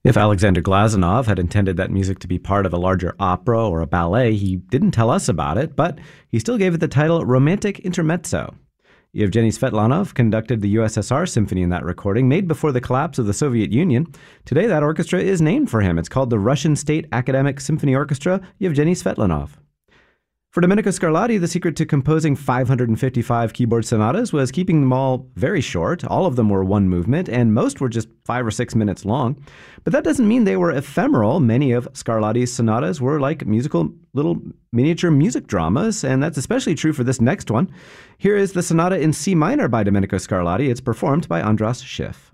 If Alexander Glazunov had intended that music to be part of a larger opera or a ballet, he didn't tell us about it, but he still gave it the title Romantic Intermezzo. Yevgeny Svetlanov conducted the USSR symphony in that recording, made before the collapse of the Soviet Union. Today, that orchestra is named for him. It's called the Russian State Academic Symphony Orchestra Yevgeny Svetlanov. For Domenico Scarlatti, the secret to composing 555 keyboard sonatas was keeping them all very short. All of them were one movement, and most were just 5 or 6 minutes long. But that doesn't mean they were ephemeral. Many of Scarlatti's sonatas were like musical little miniature music dramas, and that's especially true for this next one. Here is the sonata in C minor by Domenico Scarlatti. It's performed by Andras Schiff.